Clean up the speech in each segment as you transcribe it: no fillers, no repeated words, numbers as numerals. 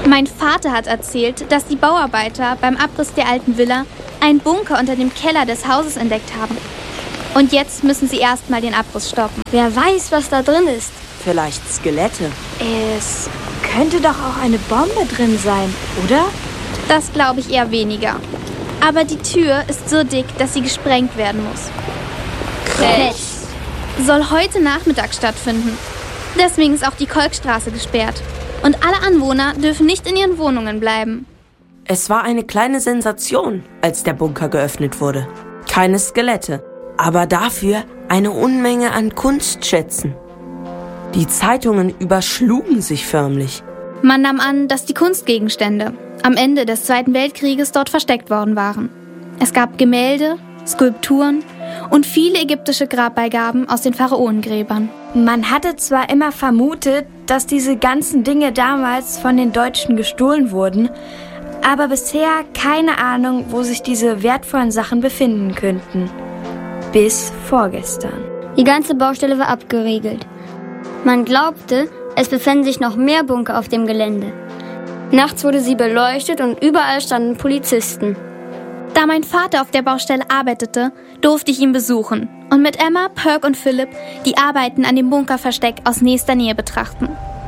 Mein Vater hat erzählt, dass die Bauarbeiter beim Abriss der alten Villa einen Bunker unter dem Keller des Hauses entdeckt haben. Und jetzt müssen sie erstmal den Abriss stoppen. Wer weiß, was da drin ist. Vielleicht Skelette. Es könnte doch auch eine Bombe drin sein, oder? Das glaube ich eher weniger. Aber die Tür ist so dick, dass sie gesprengt werden muss. Rechts. Soll heute Nachmittag stattfinden. Deswegen ist auch die Kolkstraße gesperrt. Und alle Anwohner dürfen nicht in ihren Wohnungen bleiben. Es war eine kleine Sensation, als der Bunker geöffnet wurde. Keine Skelette, aber dafür eine Unmenge an Kunstschätzen. Die Zeitungen überschlugen sich förmlich. Man nahm an, dass die Kunstgegenstände am Ende des Zweiten Weltkrieges dort versteckt worden waren. Es gab Gemälde, Skulpturen und viele ägyptische Grabbeigaben aus den Pharaonengräbern. Man hatte zwar immer vermutet, dass diese ganzen Dinge damals von den Deutschen gestohlen wurden, aber bisher keine Ahnung, wo sich diese wertvollen Sachen befinden könnten. Bis vorgestern. Die ganze Baustelle war abgeriegelt. Man glaubte, es befänden sich noch mehr Bunker auf dem Gelände. Nachts wurde sie beleuchtet und überall standen Polizisten. Da mein Vater auf der Baustelle arbeitete, durfte ich ihn besuchen und mit Emma, Perk und Philipp die Arbeiten an dem Bunkerversteck aus nächster Nähe betrachten.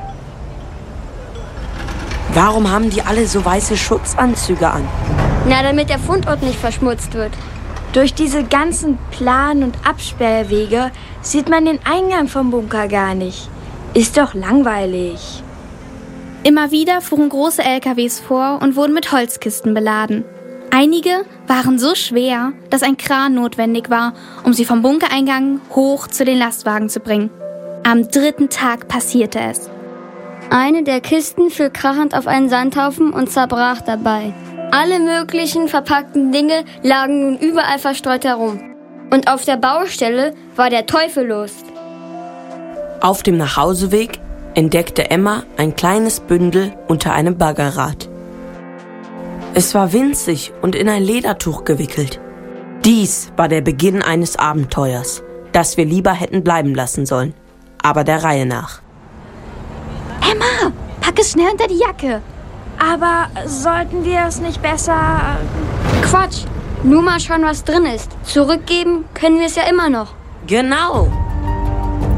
Warum haben die alle so weiße Schutzanzüge an? Na, damit der Fundort nicht verschmutzt wird. Durch diese ganzen Plan- und Absperrwege sieht man den Eingang vom Bunker gar nicht. Ist doch langweilig. Immer wieder fuhren große LKWs vor und wurden mit Holzkisten beladen. Einige waren so schwer, dass ein Kran notwendig war, um sie vom Bunkereingang hoch zu den Lastwagen zu bringen. Am 3. Tag passierte es. Eine der Kisten fiel krachend auf einen Sandhaufen und zerbrach dabei. Alle möglichen verpackten Dinge lagen nun überall verstreut herum. Und auf der Baustelle war der Teufel los. Auf dem Nachhauseweg entdeckte Emma ein kleines Bündel unter einem Baggerrad. Es war winzig und in ein Ledertuch gewickelt. Dies war der Beginn eines Abenteuers, das wir lieber hätten bleiben lassen sollen, aber der Reihe nach. Emma, pack es schnell unter die Jacke. Aber sollten wir es nicht besser... Quatsch, nur mal schauen, was drin ist. Zurückgeben können wir es ja immer noch. Genau.